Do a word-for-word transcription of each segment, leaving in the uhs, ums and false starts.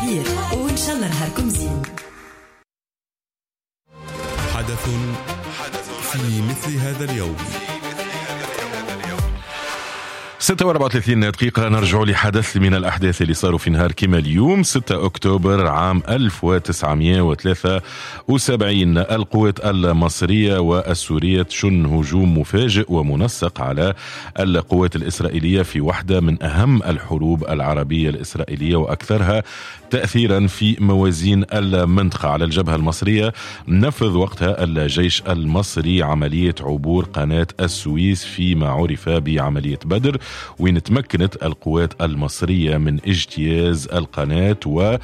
خير وإن شاء الله نهاركم زين. حدث في مثل هذا اليوم. ستة وأربعة وثلاثين دقيقة نرجع لحدث من الأحداث اللي صاروا في نهار كما اليوم ستة أكتوبر عام ألف وتسعمائة وثلاثة وسبعين. القوات المصرية والسورية تشن هجوم مفاجئ ومنسق على القوات الإسرائيلية في واحدة من أهم الحروب العربية الإسرائيلية وأكثرها تأثيرا في موازين المنطقة. على الجبهة المصرية نفذ وقتها الجيش المصري عملية عبور قناة السويس فيما عرف بعملية بدر، وين تمكنت القوات المصرية من اجتياز القناة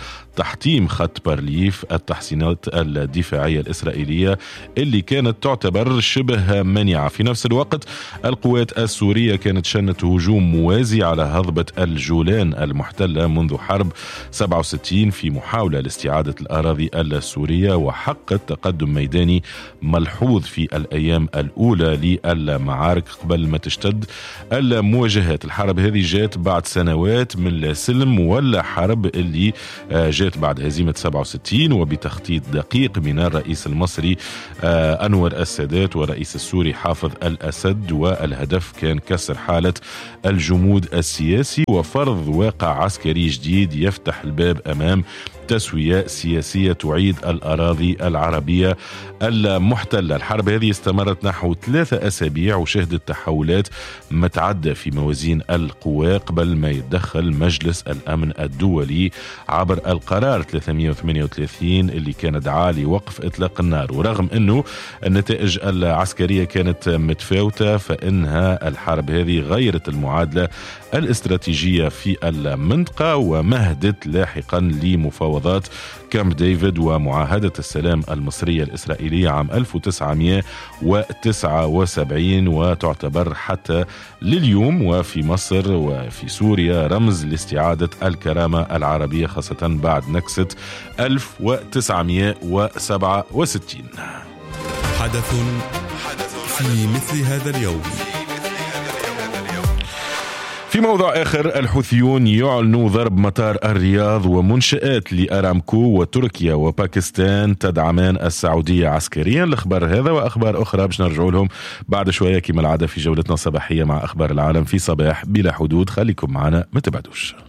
وتحطيم خط بارليف التحصينات الدفاعية الإسرائيلية اللي كانت تعتبر شبه منيعة. في نفس الوقت القوات السورية كانت شنت هجوم موازي على هضبة الجولان المحتلة منذ حرب سبعة وستين في محاولة لاستعادة الأراضي السورية، وحقق تقدم ميداني ملحوظ في الأيام الأولى للمعارك قبل ما تشتد المواجهات. الحرب هذه جات بعد سنوات من لا سلم ولا حرب اللي جات بعد هزيمة سبعة وستين وبتخطيط دقيق من الرئيس المصري أنور السادات والرئيس السوري حافظ الأسد، والهدف كان كسر حالة الجمود السياسي وفرض واقع عسكري جديد يفتح الباب أمام تسوية سياسية تعيد الأراضي العربية المحتلة. الحرب هذه استمرت نحو ثلاثة أسابيع وشهدت تحولات متعدة في موازين القوى قبل ما يتدخل مجلس الأمن الدولي عبر القرار ثلاثمائة وثمانية وثلاثين اللي كان دعا لوقف إطلاق النار. ورغم أنه النتائج العسكرية كانت متفاوتة فإنها الحرب هذه غيرت المعادلة الاستراتيجية في المنطقة ومهدت لاحقا لمفاوضات كامب ديفيد ومعاهدة السلام المصرية الإسرائيلية عام ألف وتسعمائة وتسعة وسبعين، وتعتبر حتى لليوم وفي مصر وفي سوريا رمز لاستعادة الكرامة العربية خاصة بعد نكسة ألف وتسعمائة وسبعة وستين. حدث في مثل هذا اليوم. في موضوع آخر، الحوثيون يعلنوا ضرب مطار الرياض ومنشآت لأرامكو، وتركيا وباكستان تدعمان السعودية عسكريا. الأخبار هذا وأخبار أخرى باش نرجعوا لهم بعد شوية كما العادة في جولتنا الصباحية مع أخبار العالم في صباح بلا حدود. خليكم معنا ما تبعدوش.